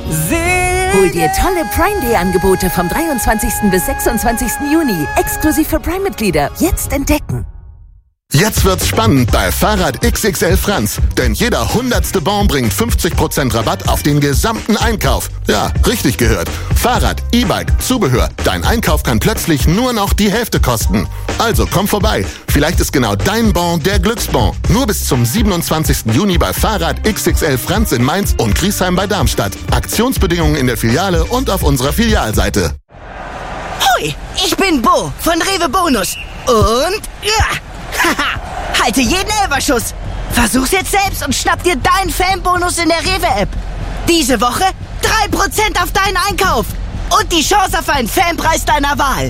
Hol dir tolle Prime Day Angebote vom 23. bis 26. Juni. Exklusiv für Prime-Mitglieder. Jetzt entdecken. Jetzt wird's spannend bei Fahrrad XXL Franz. Denn jeder 100. Bon bringt 50% Rabatt auf den gesamten Einkauf. Ja, richtig gehört. Fahrrad, E-Bike, Zubehör. Dein Einkauf kann plötzlich nur noch die Hälfte kosten. Also komm vorbei. Vielleicht ist genau dein Bon der Glücksbon. Nur bis zum 27. Juni bei Fahrrad XXL Franz in Mainz und Griesheim bei Darmstadt. Aktionsbedingungen in der Filiale und auf unserer Filialseite. Hoi, ich bin Bo von Rewe Bonus. Und ja, haha, halte jeden Elferschuss. Versuch's jetzt selbst und schnapp dir deinen Fanbonus in der Rewe-App. Diese Woche 3% auf deinen Einkauf und die Chance auf einen Fanpreis deiner Wahl.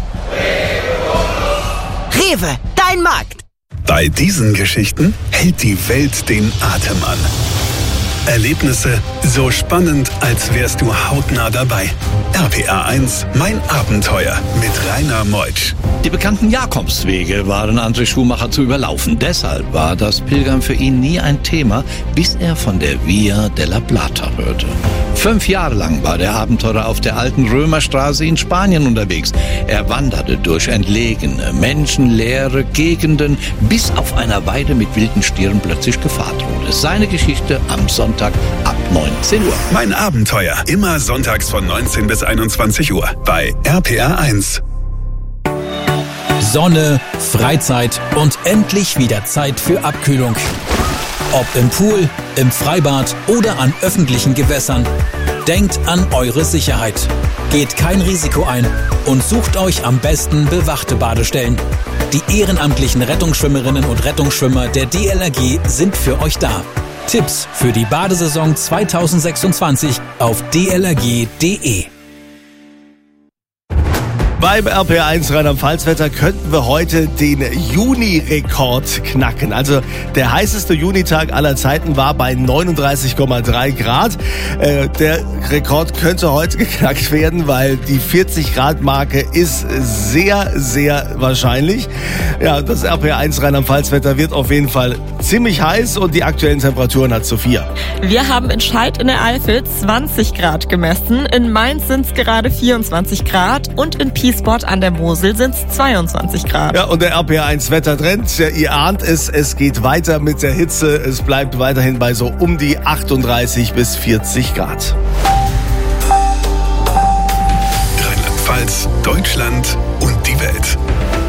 Rewe, dein Markt. Bei diesen Geschichten hält die Welt den Atem an. Erlebnisse so spannend, als wärst du hautnah dabei. RPA 1, mein Abenteuer mit Rainer Meutsch. Die bekannten Jakobswege waren André Schumacher zu überlaufen. Deshalb war das Pilgern für ihn nie ein Thema, bis er von der Via della Plata hörte. 5 Jahre lang war der Abenteurer auf der alten Römerstraße in Spanien unterwegs. Er wanderte durch entlegene, menschenleere Gegenden, bis auf einer Weide mit wilden Stieren plötzlich Gefahr drohte. Seine Geschichte am Sonntag ab 19 Uhr. Mein Abenteuer, immer sonntags von 19 bis 21 Uhr bei RPA 1. Sonne, Freizeit und endlich wieder Zeit für Abkühlung. Ob im Pool, im Freibad oder an öffentlichen Gewässern. Denkt an eure Sicherheit. Geht kein Risiko ein und sucht euch am besten bewachte Badestellen. Die ehrenamtlichen Rettungsschwimmerinnen und Rettungsschwimmer der DLRG sind für euch da. Tipps für die Badesaison 2026 auf dlrg.de. Beim RPA1 Rheinland-Pfalz-Wetter könnten wir heute den Juni-Rekord knacken. Also der heißeste Junitag aller Zeiten war bei 39,3 Grad. Der Rekord könnte heute geknackt werden, weil die 40-Grad-Marke ist sehr, sehr wahrscheinlich. Ja, das RPA1 Rheinland-Pfalz-Wetter wird auf jeden Fall ziemlich heiß und die aktuellen Temperaturen hat Sophia. Wir haben in Scheid in der Eifel 20 Grad gemessen, in Mainz sind es gerade 24 Grad und in Piesport an der Mosel sind es 22 Grad. Ja, und der RPA1 Wettertrend, ja, ihr ahnt es geht weiter mit der Hitze. Es bleibt weiterhin bei so um die 38 bis 40 Grad. Rheinland-Pfalz, Deutschland und die Welt.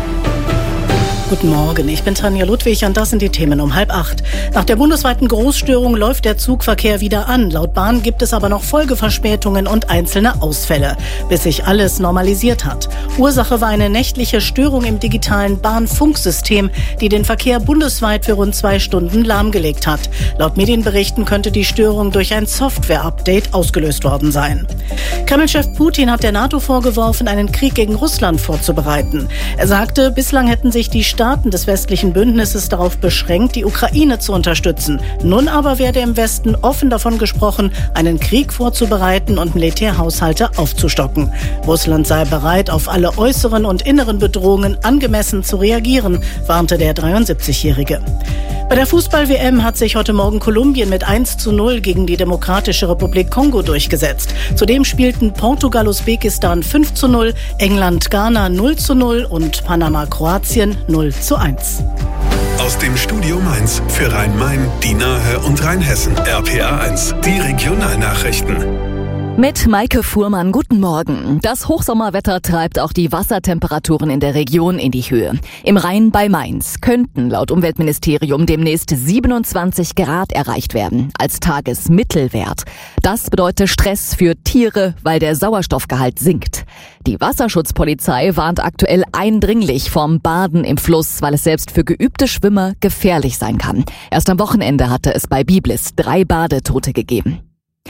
Guten Morgen, ich bin Tanja Ludwig und das sind die Themen um 7:30. Nach der bundesweiten Großstörung läuft der Zugverkehr wieder an. Laut Bahn gibt es aber noch Folgeverspätungen und einzelne Ausfälle, bis sich alles normalisiert hat. Ursache war eine nächtliche Störung im digitalen Bahnfunksystem, die den Verkehr bundesweit für rund 2 Stunden lahmgelegt hat. Laut Medienberichten könnte die Störung durch ein Software-Update ausgelöst worden sein. Kreml-Chef Putin hat der NATO vorgeworfen, einen Krieg gegen Russland vorzubereiten. Er sagte, bislang hätten sich die Staaten des westlichen Bündnisses darauf beschränkt, die Ukraine zu unterstützen. Nun aber werde im Westen offen davon gesprochen, einen Krieg vorzubereiten und Militärhaushalte aufzustocken. Russland sei bereit, auf alle äußeren und inneren Bedrohungen angemessen zu reagieren, warnte der 73-Jährige. Bei der Fußball-WM hat sich heute Morgen Kolumbien mit 1:0 gegen die Demokratische Republik Kongo durchgesetzt. Zudem spielten Portugal-Usbekistan 5:0, England-Ghana 0:0 und Panama-Kroatien 0:1. Aus dem Studio Mainz für Rhein-Main, die Nahe und Rheinhessen. RPA 1, die Regionalnachrichten. Mit Maike Fuhrmann, guten Morgen. Das Hochsommerwetter treibt auch die Wassertemperaturen in der Region in die Höhe. Im Rhein bei Mainz könnten laut Umweltministerium demnächst 27 Grad erreicht werden, als Tagesmittelwert. Das bedeutet Stress für Tiere, weil der Sauerstoffgehalt sinkt. Die Wasserschutzpolizei warnt aktuell eindringlich vom Baden im Fluss, weil es selbst für geübte Schwimmer gefährlich sein kann. Erst am Wochenende hatte es bei Biblis 3 Badetote gegeben.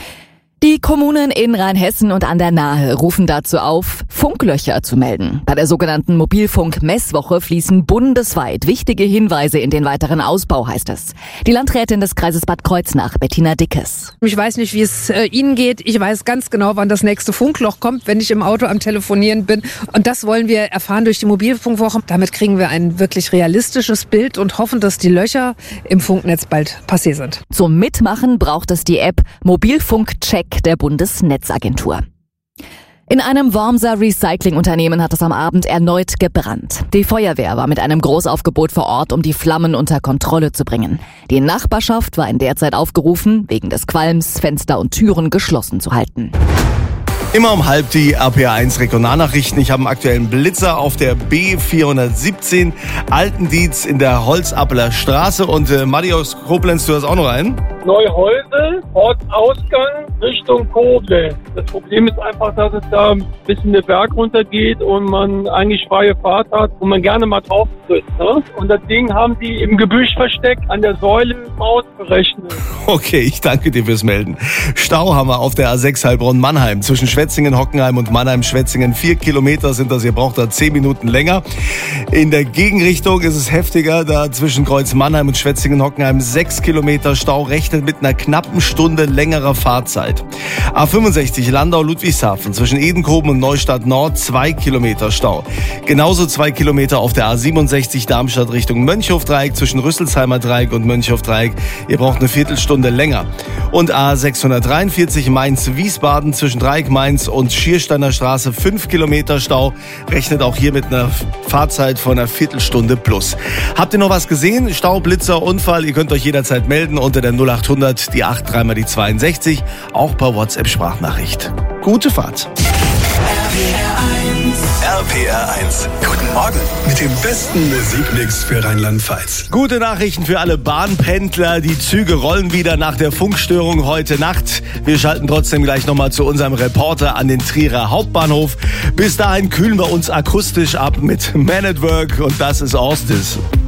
Die Kommunen in Rheinhessen und an der Nahe rufen dazu auf, Funklöcher zu melden. Bei der sogenannten Mobilfunk-Messwoche fließen bundesweit wichtige Hinweise in den weiteren Ausbau, heißt es. Die Landrätin des Kreises Bad Kreuznach, Bettina Dickes. Ich weiß nicht, wie es Ihnen geht. Ich weiß ganz genau, wann das nächste Funkloch kommt, wenn ich im Auto am Telefonieren bin. Und das wollen wir erfahren durch die Mobilfunkwoche. Damit kriegen wir ein wirklich realistisches Bild und hoffen, dass die Löcher im Funknetz bald passé sind. Zum Mitmachen braucht es die App Mobilfunk-Check Check der Bundesnetzagentur. In einem Wormser Recyclingunternehmen hat es am Abend erneut gebrannt. Die Feuerwehr war mit einem Großaufgebot vor Ort, um die Flammen unter Kontrolle zu bringen. Die Nachbarschaft war in der Zeit aufgerufen, wegen des Qualms Fenster und Türen geschlossen zu halten. Immer um 12:30 die RPA1 Regionalnachrichten. Ich habe einen aktuellen Blitzer auf der B417 Altendietz in der Holzappeler Straße. Und Matti aus Koblenz, du hast auch noch einen? Neuhäusel, Ortsausgang Richtung Koblenz. Das Problem ist einfach, dass es da ein bisschen den Berg runtergeht und man eigentlich freie Fahrt hat und man gerne mal drauf tritt. Ne? Und das Ding haben die im Gebüsch versteckt, an der Säule ausgerechnet. Okay, ich danke dir fürs Melden. Stau haben wir auf der A6 Heilbronn-Mannheim. Zwischen Schwetzingen, Hockenheim und Mannheim-Schwetzingen 4 Kilometer sind das. Ihr braucht da 10 Minuten länger. In der Gegenrichtung ist es heftiger. Da zwischen Kreuz Mannheim und Schwetzingen-Hockenheim 6 Kilometer Stau. Rechnet mit einer knappen Stunde längerer Fahrzeit. A65 Landau-Ludwigshafen zwischen Edenkoben und Neustadt Nord 2 Kilometer Stau. Genauso 2 Kilometer auf der A67 Darmstadt Richtung Mönchhofdreieck zwischen Rüsselsheimer Dreieck und Mönchhofdreieck. Ihr braucht eine Viertelstunde länger. Und A643 Mainz-Wiesbaden zwischen Dreieck Mainz und Schiersteiner Straße 5 Kilometer Stau. Rechnet auch hier mit einer Fahrzeit von einer Viertelstunde plus. Habt ihr noch was gesehen? Stau, Blitzer, Unfall? Ihr könnt euch jederzeit melden unter der 0800 die 83 mal die 62. Auch per WhatsApp-Sprachnachricht. Gute Fahrt. RPR1. Guten Morgen mit dem besten Musikmix für Rheinland-Pfalz. Gute Nachrichten für alle Bahnpendler. Die Züge rollen wieder nach der Funkstörung heute Nacht. Wir schalten trotzdem gleich nochmal zu unserem Reporter an den Trierer Hauptbahnhof. Bis dahin kühlen wir uns akustisch ab mit Man at Work und das ist Austis.